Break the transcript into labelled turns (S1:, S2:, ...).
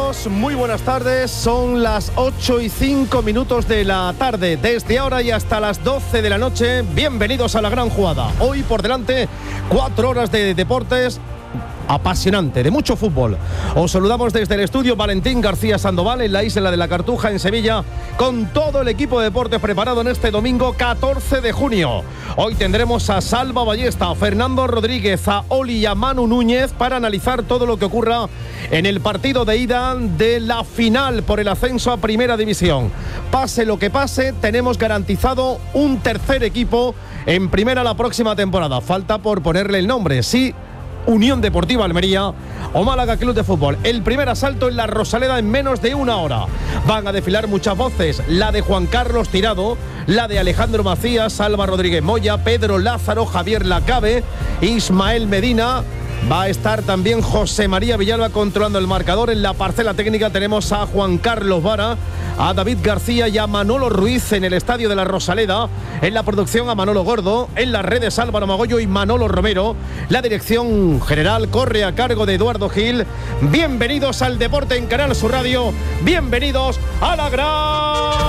S1: amigos, muy buenas tardes. Son las 8:05 de la tarde. Desde ahora y hasta las 12 de la noche, bienvenidos a la gran jugada. Hoy por delante 4 horas de deportes apasionante, de mucho fútbol. Os saludamos desde el estudio Valentín García Sandoval en la Isla de la Cartuja, en Sevilla, con todo el equipo de deportes preparado en este domingo 14 de junio. Hoy tendremos a Salva Ballesta, a Fernando Rodríguez, a Oli y a Manu Núñez para analizar todo lo que ocurra en el partido de ida de la final por el ascenso a Primera División. Pase lo que pase, tenemos garantizado un tercer equipo en Primera la próxima temporada. Falta por ponerle el nombre, sí, Unión Deportiva Almería o Málaga Club de Fútbol. El primer asalto en la Rosaleda en menos de una hora. Van a desfilar muchas voces, la de Juan Carlos Tirado, la de Alejandro Macías, Salva Rodríguez Moya, Pedro Lázaro, Javier Lacabe, Ismael Medina. Va a estar también José María Villalba controlando el marcador. En la parcela técnica tenemos a Juan Carlos Vara, a David García y a Manolo Ruiz en el estadio de la Rosaleda. En la producción a Manolo Gordo, en las redes Álvaro Magollo y Manolo Romero. La dirección general corre a cargo de Eduardo Gil. Bienvenidos al deporte en Canal Sur Radio. Bienvenidos a la gran